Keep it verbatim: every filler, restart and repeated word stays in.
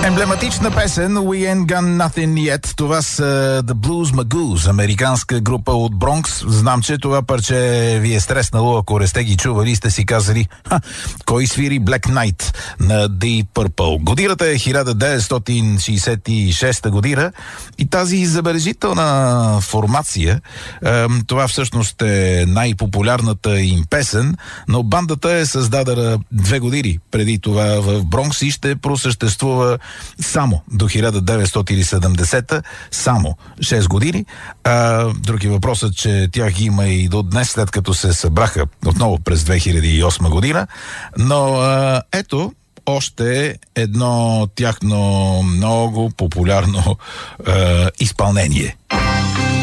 Емблематична песен We Ain't Got Nothing Yet. Това са The Blues Magoos, американска група от Бронкс. Знам, че това парче ви е стреснало, ако не сте ги чували и сте си казали: ха, кой свири Black Knight на Deep Purple. Годината е хиляда деветстотин шейсет и шеста година и тази забележителна формация, е, това всъщност е най-популярната им песен, но бандата е създадена две години преди това в Бронкс и ще просъществува само до хиляда деветстотин и седемдесета, само шест години. А, други въпросът, че тях има и до днес, след като се събраха отново през две хиляди и осма година. Но а, ето още едно тяхно много популярно а, изпълнение.